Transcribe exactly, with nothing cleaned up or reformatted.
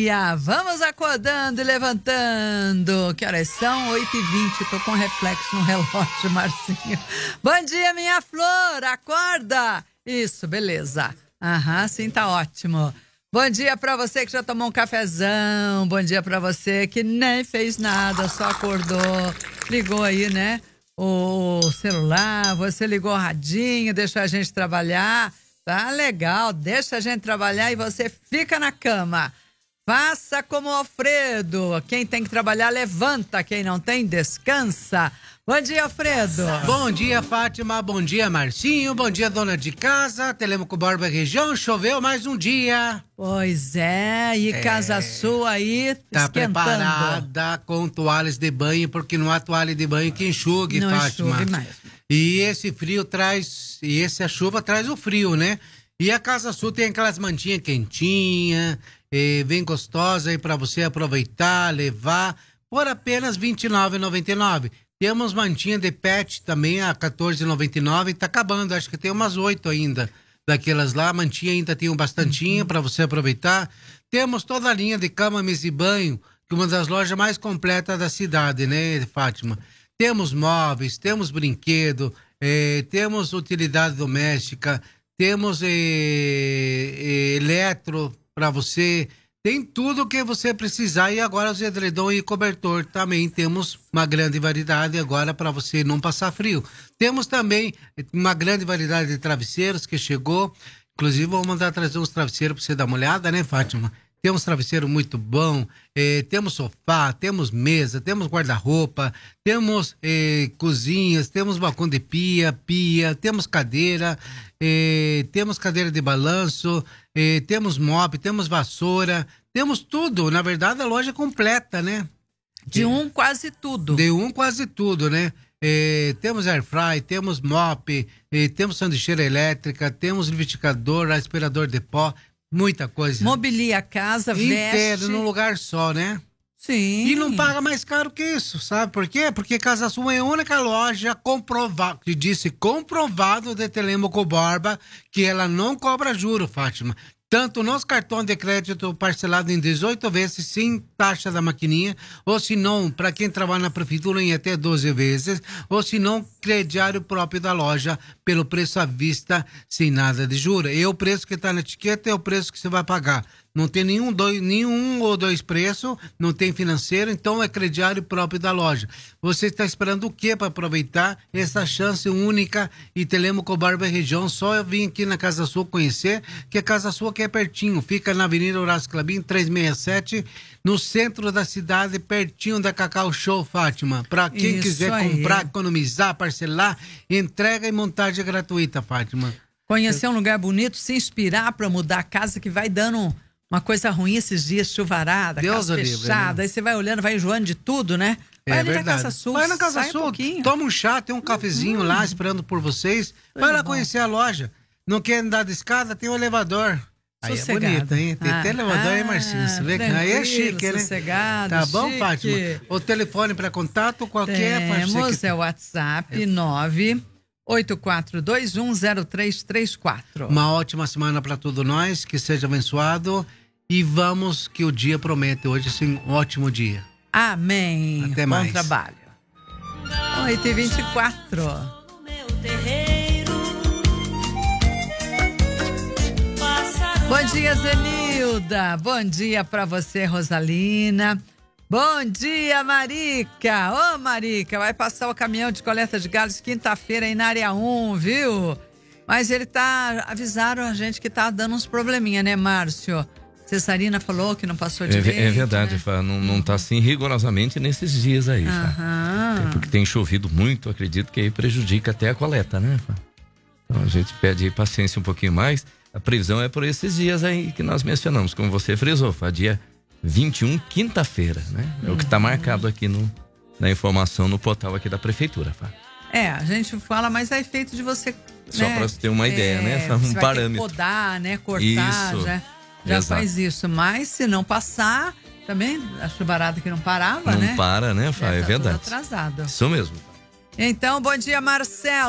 dia! Vamos acordando e levantando. Que horas são? oito e vinte. Tô com reflexo no relógio, Marcinho. Bom dia, minha flor! Acorda! Isso, beleza. Aham, sim, tá ótimo. Bom dia pra você que já tomou um cafezão. Bom dia pra você que nem fez nada, só acordou. Ligou aí, né? O celular, você ligou o radinho, deixou a gente trabalhar. Tá legal, deixa a gente trabalhar e você fica na cama. Faça como o Alfredo. Quem tem que trabalhar, levanta. Quem não tem, descansa. Bom dia, Alfredo. Bom dia, Fátima. Bom dia, Marcinho. Bom dia, dona de casa. Telemaco Borba região. Choveu mais um dia. Pois é, e é, casa sua aí tá esquentando. Preparada com toalhas de banho, porque não há toalha de banho que enxugue, não Fátima. Enxugue mais. E esse frio traz, e essa chuva traz o frio, né? E a Casa Sul tem aquelas mantinhas quentinhas, eh, bem gostosa aí para você aproveitar, levar, por apenas vinte e nove reais e noventa e nove centavos. Temos mantinha de pet também a quatorze reais e noventa e nove centavos, tá acabando, acho que tem umas oito ainda daquelas lá, mantinha ainda tem um bastantinho uhum. para você aproveitar. Temos toda a linha de cama, mesa e banho, que é uma das lojas mais completas da cidade, né, Fátima? Temos móveis, temos brinquedo, eh, temos utilidade doméstica, temos eh, eh, eletro para você, tem tudo o que você precisar. E agora os edredom e cobertor também temos uma grande variedade agora para você não passar frio. Temos também uma grande variedade de travesseiros que chegou, inclusive vou mandar trazer uns travesseiros para você dar uma olhada, né, Fátima? Temos travesseiro muito bom, eh, temos sofá, temos mesa, temos guarda-roupa, temos eh, cozinhas, temos balcão de pia, pia, temos cadeira, eh, temos cadeira de balanço, eh, temos mop, temos vassoura, temos tudo. Na verdade, a loja é completa, né? De um quase tudo. De um quase tudo, né? Eh, temos airfry, temos mop, eh, temos sanduicheira elétrica, temos liquidificador, aspirador de pó. Muita coisa. Mobilia a casa, inteiro, veste. num lugar só, né? Sim. E não paga mais caro que isso, sabe por quê? Porque Casa Sul é a única loja comprovada, que disse comprovado de Telemaco Borba, que ela não cobra juro, Fátima. Tanto nos cartões de crédito parcelado em dezoito vezes, sem taxa da maquininha, ou se não, para quem trabalha na prefeitura, em até doze vezes, ou se não, crediário próprio da loja, pelo preço à vista, sem nada de juros. E o preço que está na etiqueta é o preço que você vai pagar. Não tem nenhum, dois, nenhum ou dois preços, não tem financeiro, então é crediário próprio da loja. Você está esperando o quê para aproveitar essa chance única? E Telemaco Borba região, só eu vim aqui na Casa Sul conhecer, que a Casa Sul aqui é pertinho, fica na Avenida Horácio Clabin, trezentos e sessenta e sete, no centro da cidade, pertinho da Cacau Show, Fátima. Para quem Isso quiser aí. comprar, economizar, parcelar, entrega e montagem gratuita, Fátima. Conhecer um lugar bonito, se inspirar para mudar a casa, que vai dando uma coisa ruim esses dias, chuvarada, Deus casa livre, fechada, né? Aí você vai olhando, vai enjoando de tudo, né? Vai É ali verdade. na Casa Sul, vai na Casa sai Sul, um pouquinho. toma um chá, tem um cafezinho uhum. lá esperando por vocês. Tudo vai lá bom. conhecer a loja. Não quer andar de escada, tem um elevador. Aí Sossegado. é bonito, hein? Tem ah, até elevador, ah, hein, Marcinho? Você vê que aí é chique, né? Sossegado, tá bom, chique. Fátima? O telefone para contato, qualquer, Fátima? Temos, que... é o WhatsApp, é. nove oito quatro dois um zero três três quatro. Uma ótima semana para todos nós, que seja abençoado. E vamos, que o dia promete hoje ser um ótimo dia. Amém. Até Bom mais. trabalho. oito e vinte e quatro. Bom dia, Zenilda. Bom dia pra você, Rosalina. Bom dia, Marica. Ô, Marica, vai passar o caminhão de coleta de galhos quinta-feira aí na área um, viu? Mas ele tá, avisaram a gente que tá dando uns probleminha, né, Márcio? Cesarina falou que não passou direito. É, é verdade, né? Fá, não, não tá assim rigorosamente nesses dias aí, Fá. É porque tem chovido muito, acredito que aí prejudica até a coleta, né, Fá? Então a gente pede aí paciência um pouquinho mais. A previsão é por esses dias aí que nós mencionamos, como você frisou, Fá, dia vinte e um, quinta-feira, né? É uhum. o que tá marcado aqui no, na informação no portal aqui da prefeitura, Fá. É, a gente fala, mas é efeito de você, Só né? para você ter uma ideia, é, né? Fá, um você vai parâmetro. ter que podar, né? Cortar, Isso. já, já Exato. faz isso. Mas se não passar, também a chuvarada que não parava, não né? Não para, né, Fá? Já é tá verdade. Tudo atrasado. Isso mesmo. Então, bom dia, Marcelo.